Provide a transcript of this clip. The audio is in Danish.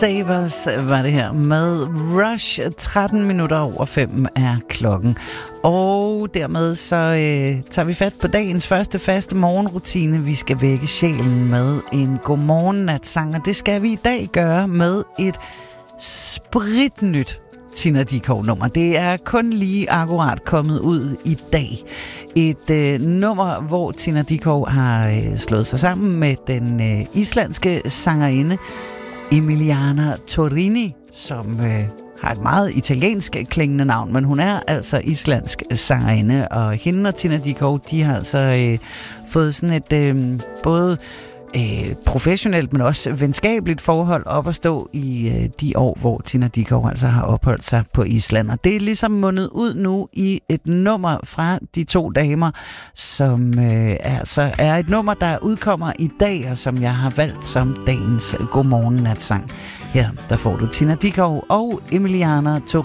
Savers var det her med Rush. 13 minutter over 5 er klokken. Og dermed så tager vi fat på dagens første faste morgenrutine. Vi skal vække sjælen med en godmorgen-natsang, og det skal vi i dag gøre med et spritnyt Tina Dickow-nummer. Det er kun lige akkurat kommet ud i dag. Et nummer, hvor Tina Dickow har slået sig sammen med den islandske sangerinde Emiliana Torrini, som har et meget italiensk klingende navn, men hun er altså islandsk sangerinde, og hende og Tina Dickow, de har altså fået sådan et både professionelt, men også venskabeligt forhold op at stå i de år, hvor Tina Dickow altså har opholdt sig på Island. Og det er ligesom mundet ud nu i et nummer fra de to damer, som altså er et nummer, der udkommer i dag, og som jeg har valgt som dagens godmorgen-natsang. Her, der får du Tina Dickow og Emiliana Torrini.